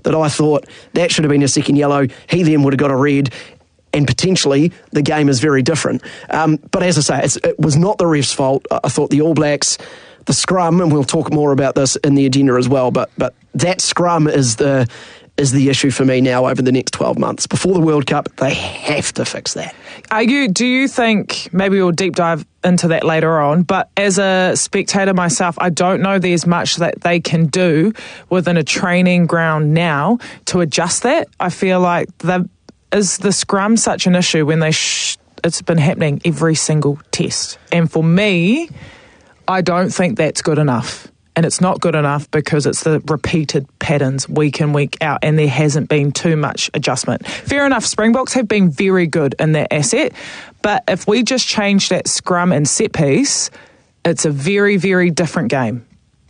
that I thought that should have been a second yellow. He then would have got a red, and potentially the game is very different. But as I say, it was not the ref's fault. I thought the All Blacks, the scrum, and we'll talk more about this in the agenda as well, but that scrum is the issue for me now over the next 12 months. Before the World Cup, they have to fix that. Do you think, maybe we'll deep dive into that later on, but as a spectator myself, I don't know there's much that they can do within a training ground now to adjust that. I feel like is the scrum such an issue when it's been happening every single test? And for me, I don't think that's good enough. And it's not good enough because it's the repeated patterns week in, week out, and there hasn't been too much adjustment. Fair enough, Springboks have been very good in that asset, but if we just change that scrum and set piece, it's a very, very different game.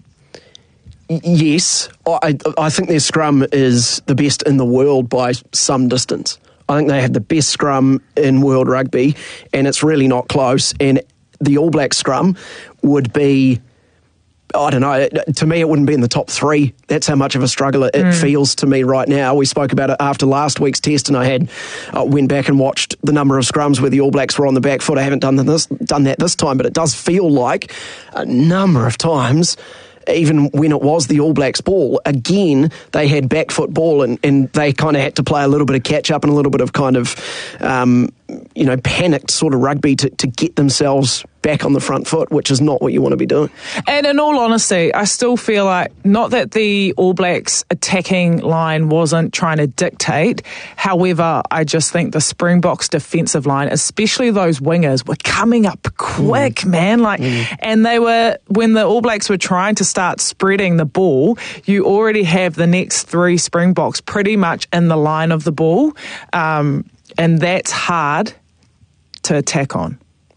Yes, I think their scrum is the best in the world by some distance. I think they have the best scrum in world rugby, and it's really not close. And the All Black scrum would be, I don't know, to me it wouldn't be in the top 3. That's how much of a struggle it feels to me right now. We spoke about it after last week's test, and I went back and watched the number of scrums where the All Blacks were on the back foot. I haven't done that this time, but it does feel like a number of times, even when it was the All Blacks ball, again, they had back foot ball, and they kind of had to play a little bit of catch up and a little bit of kind of, panicked sort of rugby to get themselves back on the front foot, which is not what you want to be doing. And in all honesty, I still feel like, not that the All Blacks attacking line wasn't trying to dictate, however, I just think the Springboks defensive line, especially those wingers, were coming up quick, man. And they were, when the All Blacks were trying to start spreading the ball, you already have the next 3 Springboks pretty much in the line of the ball, and that's hard to attack on.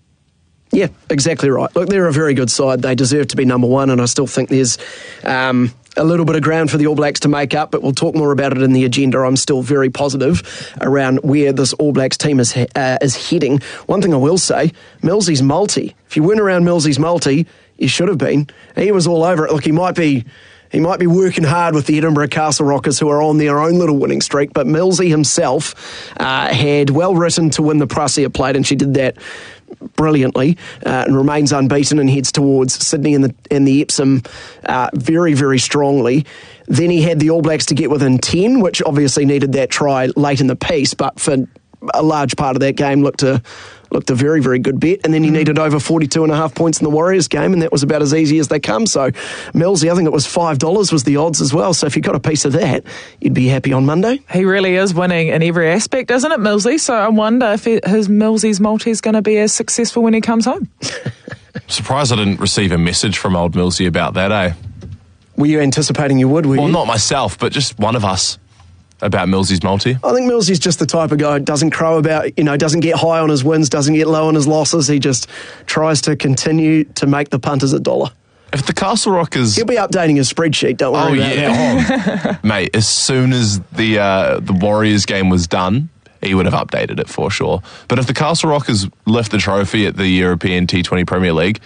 Yeah, exactly right. Look, they're a very good side. They deserve to be number 1, and I still think there's a little bit of ground for the All Blacks to make up, but we'll talk more about it in the agenda. I'm still very positive around where this All Blacks team is heading. One thing I will say, Millsy's multi. If you weren't around Millsy's multi, you should have been. He was all over it. Look, he might be working hard with the Edinburgh Castle Rockers, who are on their own little winning streak, but Millsy himself had well written to win the Prussia Plate, and she did that brilliantly, and remains unbeaten and heads towards Sydney and the Epsom very, very strongly. Then he had the All Blacks to get within 10, which obviously needed that try late in the piece, but for a large part of that game looked a very, very good bet. And then he needed over 42.5 points in the Warriors game, and that was about as easy as they come. So Millsy, I think it was $5 was the odds as well. So if you got a piece of that, you'd be happy on Monday. He really is winning in every aspect, isn't it, Millsy? So I wonder if his Millsy's multi is going to be as successful when he comes home. Surprised I didn't receive a message from old Millsy about that, eh? Were you anticipating you would, were you? Well, not myself, but just one of us. About Millsy's multi? I think Millsy's just the type of guy who doesn't crow about, doesn't get high on his wins, doesn't get low on his losses. He just tries to continue to make the punters $1. If the Castle Rockers... He'll be updating his spreadsheet, don't worry about that. Mate, as soon as the Warriors game was done, he would have updated it for sure. But if the Castle Rockers lift the trophy at the European T20 Premier League,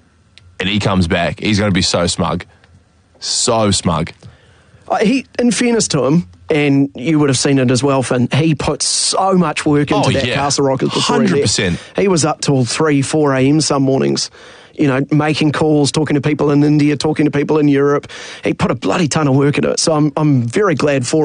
and he comes back, he's going to be so smug. So smug. In fairness to him, and you would have seen it as well, Finn, he put so much work into that Castle Rockers before 100%. He was up till 3, 4 a.m. some mornings, making calls, talking to people in India, talking to people in Europe. He put a bloody ton of work into it. So I'm very glad for